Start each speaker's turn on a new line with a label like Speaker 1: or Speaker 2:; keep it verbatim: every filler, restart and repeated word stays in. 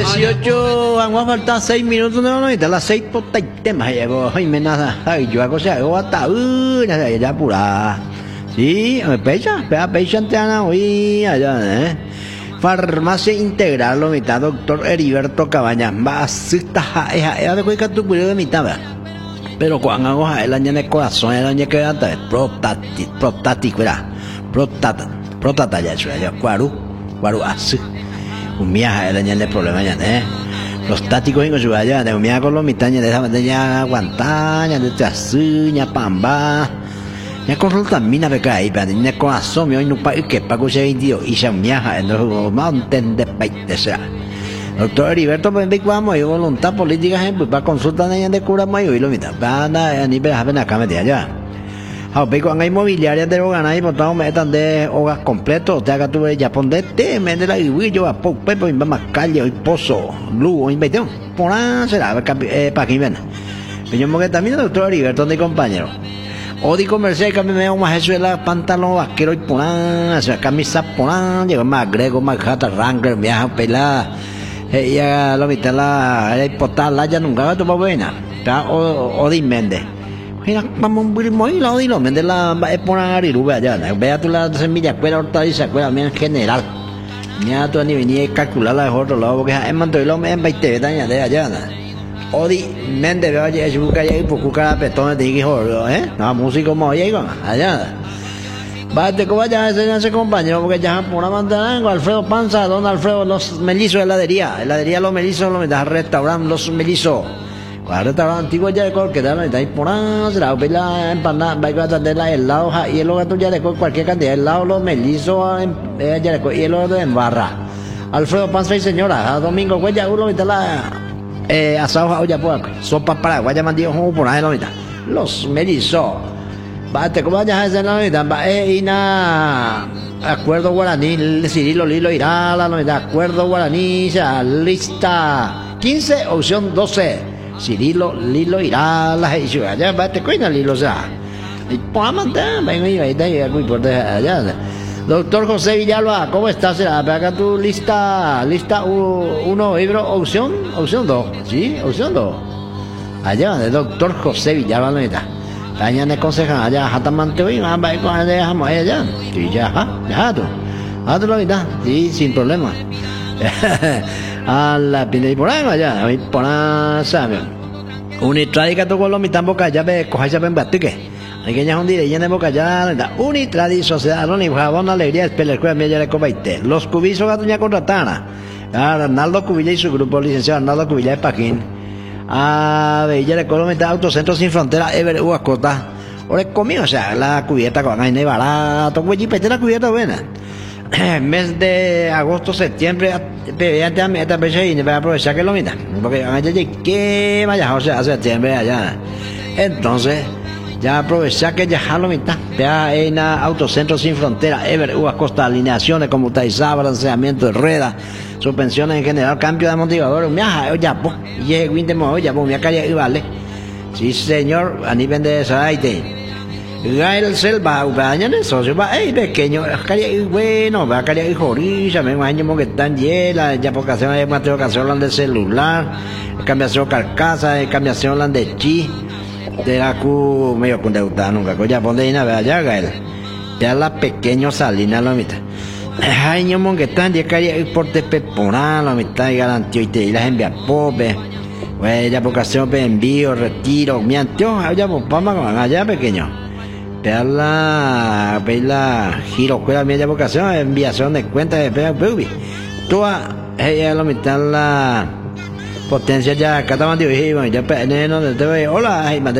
Speaker 1: dieciocho, vamos a faltar seis minutos, no, no, está las seis por temas, llegó, ay, me nada, ay, yo hago, se hago hasta una, ya apurada. Sí, me pecha, pega pecha anteana, hoy, allá, eh. Farmacia Integral, lo mitad, doctor Heriberto Cabañas, más, está, es de cuenta tu cuidado de mitad, pero cuando hago el año de corazón, el año que anda, es prostático, prostático, ¿verdad? Próstata, próstata ya, eso ya, cuaru, cuaru, así. Un viaje el año de problema ya, ¿eh? Prostático en su allá, de un viaje con los mitañas de esa manera, aguantaña, de trasuña, pamba. Ya consulta mina beca ahí, pero ni corazón, hoy no pague que pago ese indio y se viaja en los mountain de paite sea. Doctor Heriberto, pues vamos, hay voluntad política, pues para consultar en de cura mayo y lo mitad. Para ni ver a acá meter allá. A ver, cuando hay inmobiliarias de hogar ahí, por tanto, metan de hogar completo, te haga tu ya ponete, me de la guillo a poco, pepo, y más calle, y pozo, luz, invitación. Por ahí será, para que ven. Pero yo también, doctor Heriberto, de compañero. O de comercial, que me veo más eso de la pantalón vaquero y por ahí, camisa por ahí, lleva más grego, más jata, wrangler, viaja pelada. Ella lo mitad la hipotal, la ya nunca va a tomar buena. O, o de Méndez. Mira, vamos a ir muy lo de lo Méndez la es por ahí, allá. Vea tú la semilla, cuela, hortaliza, cuela, en general. Mira tú ni venía a calcular la de otro lado, porque es manto y lo me en veinte años de allá. Odi Méndez, veo allá, si busca allá y por cucar petones de hijo, ¿eh? No, músico como allá, allá. Bate, ¿cómo vaya a ese compañero? Porque ya por una manzana, Alfredo Panza, don Alfredo, los melizos de heladería. Heladería Los Melizos, los metas restaurante Los Melizos. Cuál restaurante antiguo ya de col, que tal, está ahí por ahí, será, ve la empanada, va a tratar la helado, y el gato ya de col, cualquier cantidad de helado, Los Melizos, ya de col, y el otro en barra. Alfredo Panza y señora, Domingo, pues ya uno, la, eh, asado, ya por sopa paraguaya, llaman Dios, por ahí, lo mitad. Los Melizos. Bate, ¿cómo vayas a hacer la novedad? Va, eh, y nada. Acuerdo guaraní, Cirilo Lilo irá la novedad. Acuerdo guaraní, ya, lista quince, opción doce. Cirilo Lilo irá la hecho. Allá, bate, coina Lilo, o sea. Y por mantener, venga, y ahí, ahí, muy importante allá. Doctor José Villalba, ¿cómo estás? Acá tu lista, lista uno, Ibro, opción, opción dos. ¿Sí? Opción dos. Allá, el doctor José Villalba, la novedad. Allá me aconsejan allá jatamante hoy, va a ir con allá, dejamos allá. Sí, ya, ya, tú. Ah, tú la mitad, sí, sin problema. A la pinta y por ahí, allá, a por ahí, ¿sabes? Unitradica tu con los mitad boca, ya ve, coja ya ven batique. Hay que ya un día llena de boca, ya, Unitradi, Sociedad, Ronnie, Jabón, Alegría, Espela, Escuela, Milla de Cobaite. Los cubizos, Gatuña contratana. Arnaldo Cubilla y su grupo, licenciado Arnaldo Cubilla de Paquín. A Bella de Colombia, Autocentro Sin Frontera, Ever Huascota. Ahora conmigo, o sea, la cubierta con aire barato, güey, pete la cubierta buena. Mes de agosto, septiembre, antes a esta fecha y para aprovechar que lo mitad. Porque allá que vaya, o sea, a septiembre allá. Entonces, ya aprovechar que ya lo mitad. Ya en Autocentro Sin Frontera, Ever Huascota, alineaciones, computarizada, balanceamiento de ruedas. Suspensiones en general, cambio de amortiguadores, viaja, ya, pues, y es Win de Mojo, ya, pues, mi calle y vale. Sí, señor, a nivel de esa aite. Gael Selva, bañan el socio, va, ey, pequeño, calle, bueno, va a calle y jorilla, me imagino que están llenas, ya porque hacen una ocasión de celular, cambiación carcasa, cambiación de chi, de la cu, medio con deuda, nunca, ya, ponte ahí, nada, ya, Gael. Ya la pequeño Salina, la mitad. Ay, ño que están de calle por tepeponal, la mitad de garantía y te las envía pobre. Güey, ya por ocasión envío, retiro, mi anteo, allá por pama con allá pequeño. Te la la giro cuela mi ya por ocasión, enviación de cuenta de pega baby. Tú ella la mitad la potencia ya acá estamos dirigidos, ya no te hola,